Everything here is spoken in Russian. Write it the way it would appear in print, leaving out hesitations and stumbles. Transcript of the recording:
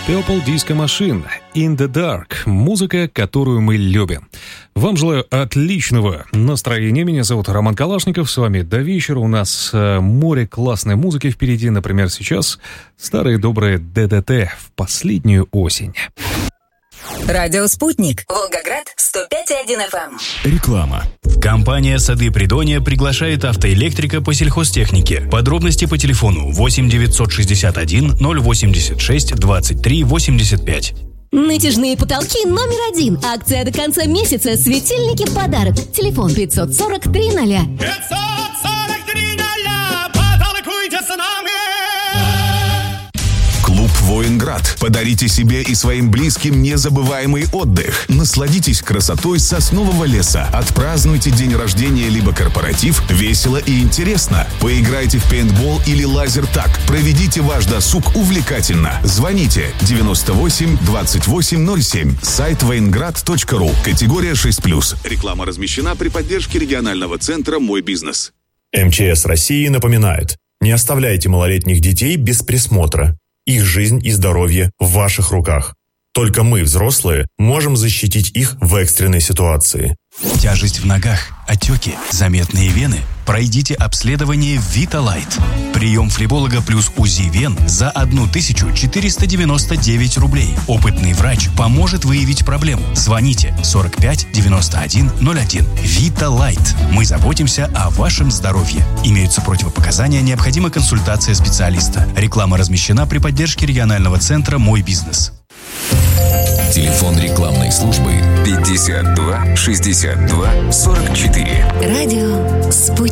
Purple Disco Machine, In the Dark. Музыка, которую мы любим. Вам желаю отличного настроения. Меня зовут Роман Калашников. С вами до вечера. У нас море классной музыки впереди. Например, сейчас старые добрые ДДТ в последнюю осень. Радио «Спутник». Волгоград, 105,1 FM. Реклама. Компания «Сады Придонья» приглашает автоэлектрика по сельхозтехнике. Подробности по телефону 8 961 086 23 85. Натяжные потолки номер 1. Акция до конца месяца. Светильники в подарок. Телефон 543 0. 543 0. Потолкуйте с нами. Клуб «Воинград». Подарите себе и своим близким незабываемый отдых. Насладитесь красотой соснового леса. Отпразднуйте день рождения либо корпоратив весело и интересно. Поиграйте в пейнтбол или лазертаг. Проведите ваш досуг увлекательно. Звоните 98 28 07. Сайт воинград.ру. Категория 6+. Реклама размещена при поддержке регионального центра «Мой бизнес». МЧС России напоминает: не оставляйте малолетних детей без присмотра. Их жизнь и здоровье в ваших руках. Только мы, взрослые, можем защитить их в экстренной ситуации. Тяжесть в ногах, отеки, заметные вены? Пройдите обследование Виталайт. Прием флеболога плюс УЗИ вен за 1499 рублей. Опытный врач поможет выявить проблему. Звоните 45 91 01. Виталайт. Мы заботимся о вашем здоровье. Имеются противопоказания, необходима консультация специалиста. Реклама размещена при поддержке регионального центра «Мой бизнес». Телефон рекламной службы 52 62 44. Радио «Спутник».